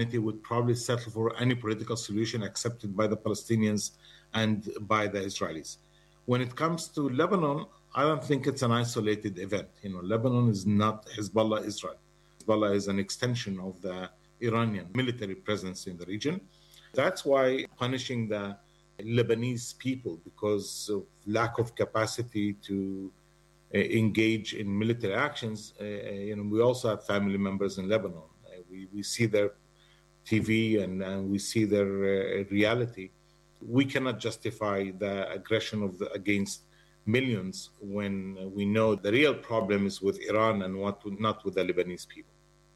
would probably settle for any political solution accepted by the Palestinians and by the Israelis. When it comes to Lebanon, I don't think it's an isolated event. Lebanon is not Hezbollah, Israel. Hezbollah is an extension of the Iranian military presence in the region. That's why punishing the Lebanese people because of lack of capacity to engage in military actions. We also have family members in Lebanon. We see their TV and we see their reality. We cannot justify the aggression against millions when we know the real problem is with Iran and not with the Lebanese people.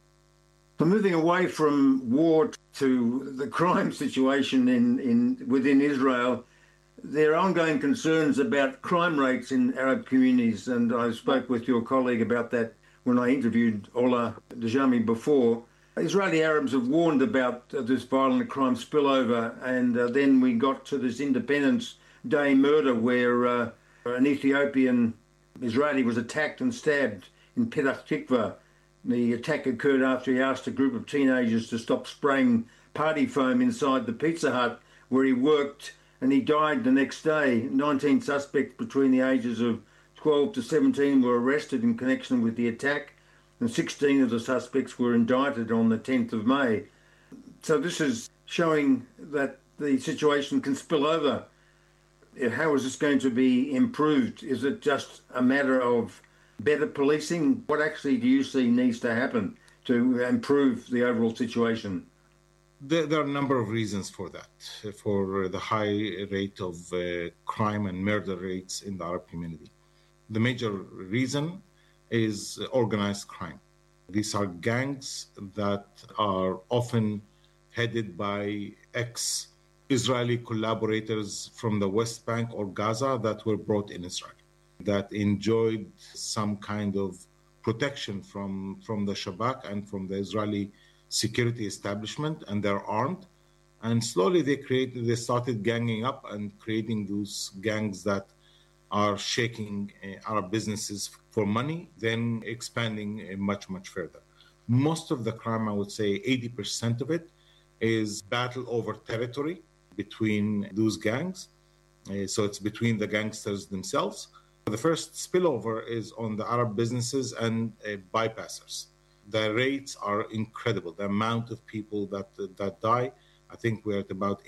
So moving away from war to the crime situation within Israel, there are ongoing concerns about crime rates in Arab communities, and I spoke with your colleague about that when I interviewed Ola Djami before. Israeli Arabs have warned about this violent crime spillover, and then we got to this Independence Day murder where an Ethiopian Israeli was attacked and stabbed in Petah Tikva. The attack occurred after he asked a group of teenagers to stop spraying party foam inside the Pizza Hut where he worked, and he died the next day. 19 suspects between the ages of 12 to 17 were arrested in connection with the attack, and 16 of the suspects were indicted on the 10th of May. So this is showing that the situation can spill over. How is this going to be improved? Is it just a matter of better policing? What actually do you see needs to happen to improve the overall situation? There are a number of reasons for that, for the high rate of crime and murder rates in the Arab community. The major reason is organized crime. These are gangs that are often headed by ex-Israeli collaborators from the West Bank or Gaza that were brought in Israel, that enjoyed some kind of protection from the Shabak and from the Israeli security establishment, and they're armed. And slowly they started ganging up and creating those gangs that are shaking Arab businesses for money, then expanding much, much further. Most of the crime, I would say 80% of it, is battle over territory between those gangs. So it's between the gangsters themselves. The first spillover is on the Arab businesses and bypassers. The rates are incredible. The amount of people that die, I think we're at about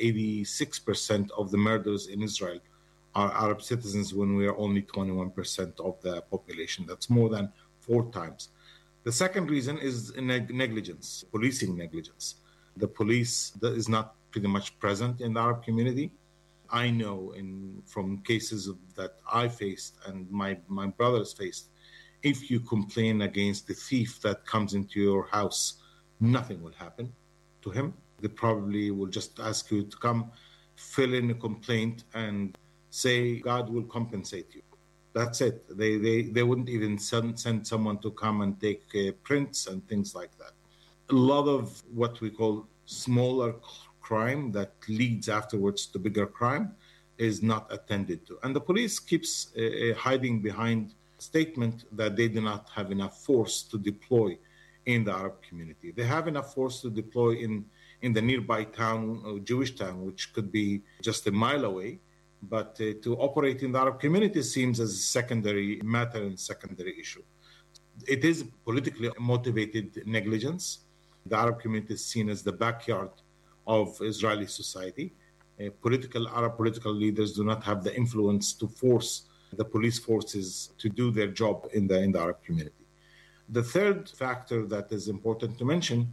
86% of the murders in Israel are Arab citizens when we are only 21% of the population. That's more than 4 times. The second reason is negligence, policing negligence. The police is not pretty much present in the Arab community. I know from cases that I faced and my brothers faced, if you complain against the thief that comes into your house, nothing will happen to him. They probably will just ask you to come fill in a complaint and say God will compensate you. That's it. They wouldn't even send someone to come and take prints and things like that. A lot of what we call smaller crime that leads afterwards to bigger crime is not attended to. And the police keeps hiding behind statement that they do not have enough force to deploy in the Arab community. They have enough force to deploy in the nearby town, Jewish town, which could be just a mile away. But to operate in the Arab community seems as a secondary matter and secondary issue. It is politically motivated negligence. The Arab community is seen as the backyard of Israeli society. Arab political leaders do not have the influence to force the police forces to do their job in the Arab community. The third factor that is important to mention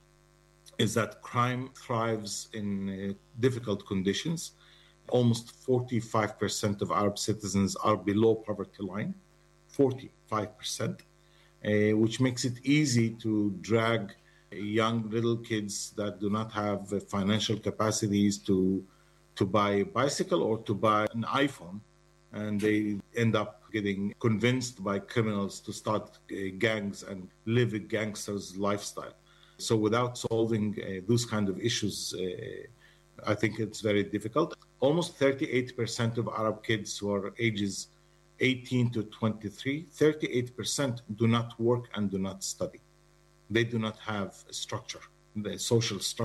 is that crime thrives in difficult conditions. Almost 45% of Arab citizens are below poverty line, 45%, which makes it easy to drag young little kids that do not have financial capacities to buy a bicycle or to buy an iPhone, and they end up getting convinced by criminals to start gangs and live a gangster's lifestyle. So without solving those kind of issues, I think it's very difficult. Almost 38% of Arab kids who are ages 18 to 23, 38% do not work and do not study. They do not have a structure. the social structure